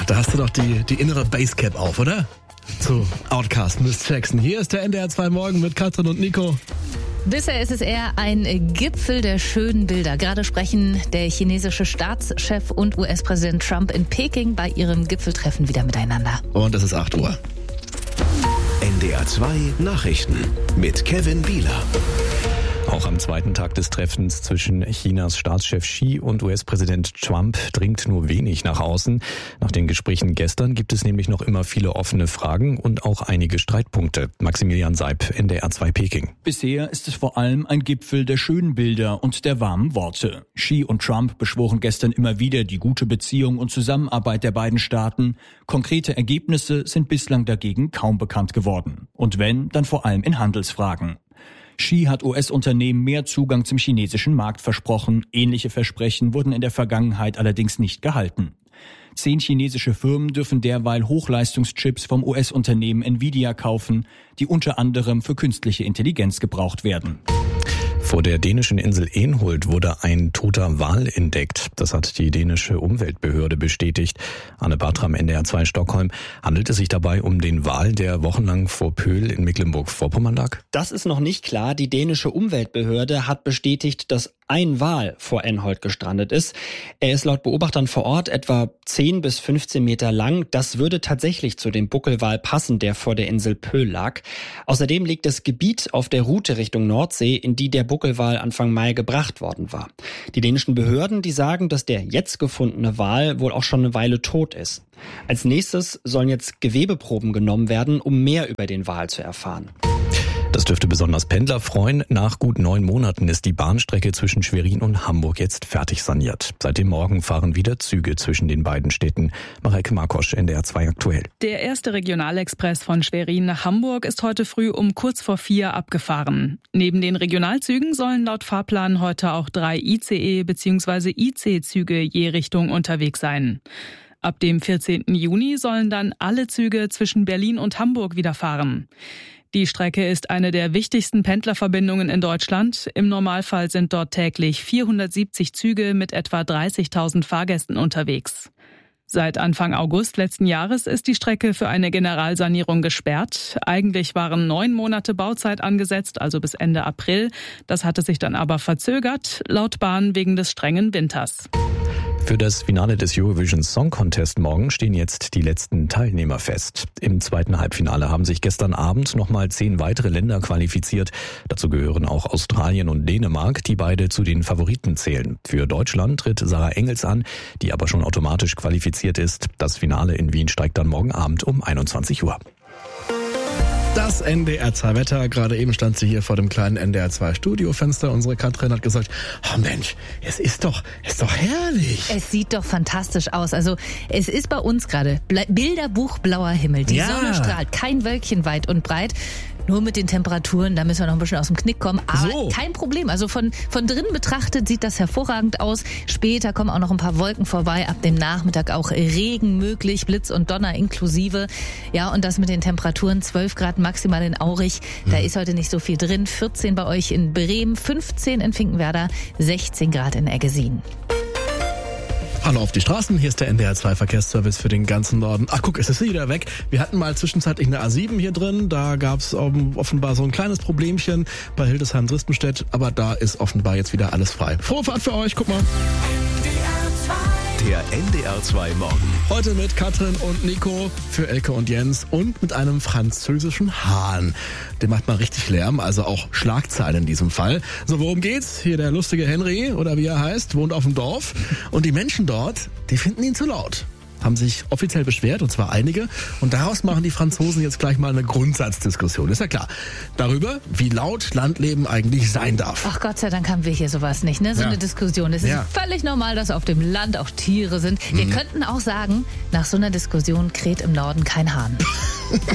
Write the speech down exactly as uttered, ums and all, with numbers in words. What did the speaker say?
Ah, da hast du doch die, die innere Basecap auf, oder? Zu Outkast, Miss Jackson. Hier ist der N D R zwei Morgen mit Katrin und Nico. Bisher ist es eher ein Gipfel der schönen Bilder. Gerade sprechen der chinesische Staatschef und U S-Präsident Trump in Peking bei ihrem Gipfeltreffen wieder miteinander. Und es ist acht Uhr. N D R zwei Nachrichten mit Kevin Bieler. Auch am zweiten Tag des Treffens zwischen Chinas Staatschef Xi und U S-Präsident Trump dringt nur wenig nach außen. Nach den Gesprächen gestern gibt es nämlich noch immer viele offene Fragen und auch einige Streitpunkte. Maximilian Seib, N D R zwei Peking. Bisher ist es vor allem ein Gipfel der schönen Bilder und der warmen Worte. Xi und Trump beschworen gestern immer wieder die gute Beziehung und Zusammenarbeit der beiden Staaten. Konkrete Ergebnisse sind bislang dagegen kaum bekannt geworden. Und wenn, dann vor allem in Handelsfragen. Xi hat U S-Unternehmen mehr Zugang zum chinesischen Markt versprochen. Ähnliche Versprechen wurden in der Vergangenheit allerdings nicht gehalten. Zehn chinesische Firmen dürfen derweil Hochleistungschips vom U S-Unternehmen Nvidia kaufen, die unter anderem für künstliche Intelligenz gebraucht werden. Vor der dänischen Insel Enhult wurde ein toter Wal entdeckt. Das hat die dänische Umweltbehörde bestätigt. Anne Bartram, N D R zwei Stockholm. Handelt es sich dabei um den Wal, der wochenlang vor Pöhl in Mecklenburg-Vorpommern lag? Das ist noch nicht klar. Die dänische Umweltbehörde hat bestätigt, dass ein Wal vor Enholt gestrandet ist. Er ist laut Beobachtern vor Ort etwa zehn bis fünfzehn Meter lang. Das würde tatsächlich zu dem Buckelwal passen, der vor der Insel Pöhl lag. Außerdem liegt das Gebiet auf der Route Richtung Nordsee, in die der Buckelwal Anfang Mai gebracht worden war. Die dänischen Behörden, die sagen, dass der jetzt gefundene Wal wohl auch schon eine Weile tot ist. Als nächstes sollen jetzt Gewebeproben genommen werden, um mehr über den Wal zu erfahren. Das dürfte besonders Pendler freuen. Nach gut neun Monaten ist die Bahnstrecke zwischen Schwerin und Hamburg jetzt fertig saniert. Seit dem Morgen fahren wieder Züge zwischen den beiden Städten. Mareike Markosch, N D R zwei aktuell. Der erste Regionalexpress von Schwerin nach Hamburg ist heute früh um kurz vor vier abgefahren. Neben den Regionalzügen sollen laut Fahrplan heute auch drei I C E bzw. I C-Züge je Richtung unterwegs sein. Ab dem vierzehnten Juni sollen dann alle Züge zwischen Berlin und Hamburg wieder fahren. Die Strecke ist eine der wichtigsten Pendlerverbindungen in Deutschland. Im Normalfall sind dort täglich vierhundertsiebzig Züge mit etwa dreißigtausend Fahrgästen unterwegs. Seit Anfang August letzten Jahres ist die Strecke für eine Generalsanierung gesperrt. Eigentlich waren neun Monate Bauzeit angesetzt, also bis Ende April. Das hatte sich dann aber verzögert, laut Bahn wegen des strengen Winters. Für das Finale des Eurovision Song Contest morgen stehen jetzt die letzten Teilnehmer fest. Im zweiten Halbfinale haben sich gestern Abend nochmal zehn weitere Länder qualifiziert. Dazu gehören auch Australien und Dänemark, die beide zu den Favoriten zählen. Für Deutschland tritt Sarah Engels an, die aber schon automatisch qualifiziert ist. Das Finale in Wien steigt dann morgen Abend um einundzwanzig Uhr. Das N D R zwei Wetter. Gerade eben stand sie hier vor dem kleinen N D R zwei Studiofenster. Unsere Katrin hat gesagt, oh Mensch, es ist doch, es ist doch herrlich. Es sieht doch fantastisch aus. Also es ist bei uns gerade Bilderbuch blauer Himmel. Die Ja. Sonne strahlt, kein Wölkchen weit und breit. Nur mit den Temperaturen, da müssen wir noch ein bisschen aus dem Knick kommen. Aber So. kein Problem. Also von, von drinnen betrachtet sieht das hervorragend aus. Später kommen auch noch ein paar Wolken vorbei. Ab dem Nachmittag auch Regen möglich, Blitz und Donner inklusive. Ja, und das mit den Temperaturen zwölf Grad maximal in Aurich. Da ist heute nicht so viel drin. vierzehn bei euch in Bremen, fünfzehn in Finkenwerder, sechzehn Grad in Eggesin. Hallo auf die Straßen, hier ist der N D R zwei Verkehrsservice für den ganzen Norden. Ach guck, es ist wieder weg. Wir hatten mal zwischenzeitlich eine A sieben hier drin, da gab's um, offenbar so ein kleines Problemchen bei Hildesheim-Drispenstedt, aber da ist offenbar jetzt wieder alles frei. Frohe Fahrt für euch, guck mal. Der N D R zwei Morgen. Heute mit Katrin und Nico für Elke und Jens und mit einem französischen Hahn. Der macht mal richtig Lärm, also auch Schlagzeilen in diesem Fall. So, worum geht's? Hier der lustige Henry, oder wie er heißt, wohnt auf dem Dorf. Und die Menschen dort, die finden ihn zu laut. Haben sich offiziell beschwert, und zwar einige. Und daraus machen die Franzosen jetzt gleich mal eine Grundsatzdiskussion. Ist ja klar. Darüber, wie laut Landleben eigentlich sein darf. Ach Gott sei Dank haben wir hier sowas nicht, ne? So Ja. eine Diskussion. Es ist Ja. völlig normal, dass auf dem Land auch Tiere sind. Wir könnten auch sagen, nach so einer Diskussion kräht im Norden kein Hahn.